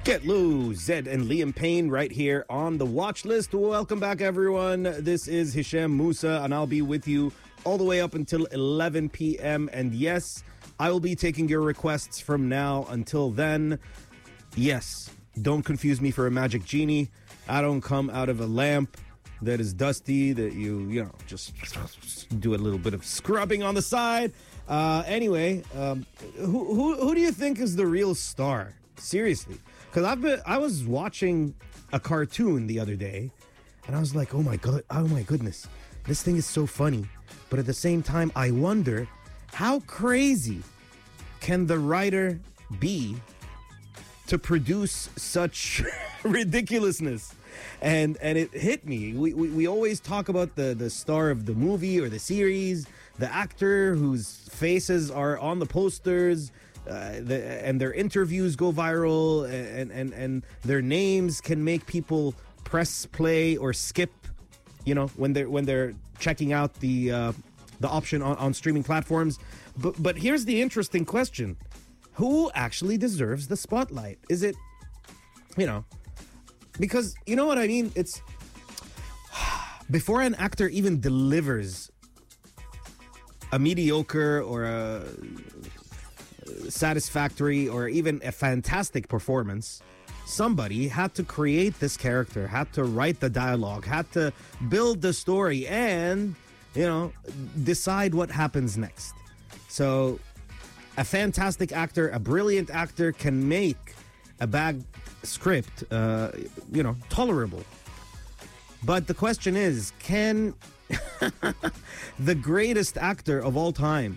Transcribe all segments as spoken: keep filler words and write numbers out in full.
Get Lou, Zed, and Liam Payne right here on the watch list. Welcome back, everyone. This is Hisham Musa, and I'll be with you all the way up until eleven p.m. And yes, I will be taking your requests from now until then. Yes, don't confuse me for a magic genie. I don't come out of a lamp that is dusty, that you, you know, just do a little bit of scrubbing on the side. Uh, anyway, um, who, who who do you think is the real star? Seriously. Because I've been, I was watching a cartoon the other day, and I was like, oh my god, oh my goodness, this thing is so funny. But at the same time, I wonder, how crazy can the writer be to produce such ridiculousness? And and it hit me. We, we we always talk about the, the star of the movie or the series, the actor whose faces are on the posters, uh, the, and their interviews go viral, and, and, and their names can make people press play or skip, you know, when they're when they're checking out the uh, the option on, on streaming platforms. But but here's the interesting question: who actually deserves the spotlight? Is it, you know? Because, you know what I mean? It's before an actor even delivers a mediocre or a satisfactory or even a fantastic performance, somebody had to create this character, had to write the dialogue, had to build the story and, you know, decide what happens next. So a fantastic actor, a brilliant actor can make a bad script, uh, you know, tolerable. But the question is, can the greatest actor of all time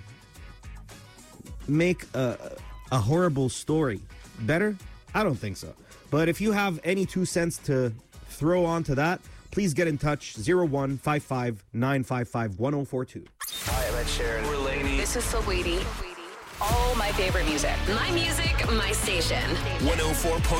make a, a horrible story better? I don't think so. But if you have any two cents to throw onto that, please get in touch. zero one five five nine five five one zero four two. Hi, I'm Ed Sheeran. We're Laney. This is Saweetie. All my favorite music. My music, my station. one oh four point